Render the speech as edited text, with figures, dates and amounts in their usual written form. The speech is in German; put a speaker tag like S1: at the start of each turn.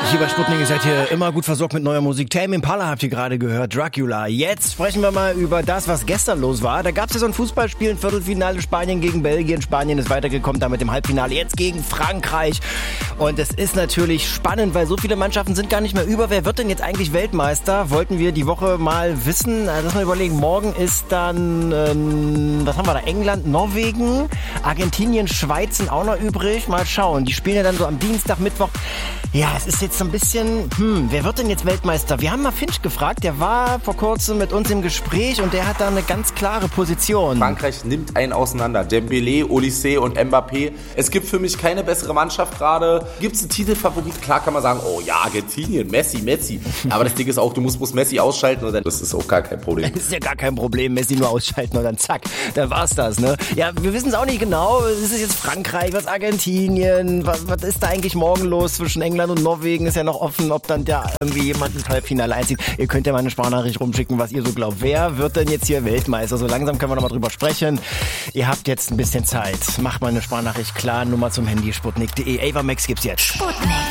S1: Hier bei Sputnik, ihr seid hier immer gut versorgt mit neuer Musik. Tame Impala habt ihr gerade gehört, Dracula. Jetzt sprechen wir mal über das, was gestern los war. Da gab es ja so ein Fußballspiel, ein Viertelfinale, Spanien gegen Belgien. Spanien ist weitergekommen, damit im Halbfinale jetzt gegen Frankreich. Und es ist natürlich spannend, weil so viele Mannschaften sind gar nicht mehr über. Wer wird denn jetzt eigentlich Weltmeister? Wollten wir die Woche mal wissen. Lass mal überlegen, morgen ist dann, was haben wir da? England, Norwegen, Argentinien, Schweiz sind auch noch übrig. Mal schauen, die spielen ja dann so am Dienstag, Mittwoch. Ja, es ist jetzt so ein bisschen, wer wird denn jetzt Weltmeister? Wir haben mal Finch gefragt, der war vor kurzem mit uns im Gespräch und der hat da eine ganz klare Position.
S2: Frankreich nimmt einen auseinander. Dembélé, Olysée und Mbappé. Es gibt für mich keine bessere Mannschaft gerade. Gibt es einen Titelfavorit? Klar kann man sagen, oh ja, Argentinien, Messi. Aber das Ding ist auch, du musst Messi ausschalten und dann, das ist auch gar kein Problem.
S1: Das ist ja gar kein Problem, Messi nur ausschalten und dann zack, dann war's das, ne? Ja, wir wissen es auch nicht genau. Ist es jetzt Frankreich, was Argentinien? Was ist da eigentlich morgen los zwischen England und Norwegen? Ist ja noch offen, ob dann da irgendwie jemand ins Halbfinale einzieht. Ihr könnt ja mal eine Sprachnachricht rumschicken, was ihr so glaubt. Wer wird denn jetzt hier Weltmeister? So langsam können wir noch mal drüber sprechen. Ihr habt jetzt ein bisschen Zeit. Macht mal eine Sprachnachricht klar. Nummer zum Handy, sputnik.de. Ava Max gibt's jetzt.
S3: Sputnik.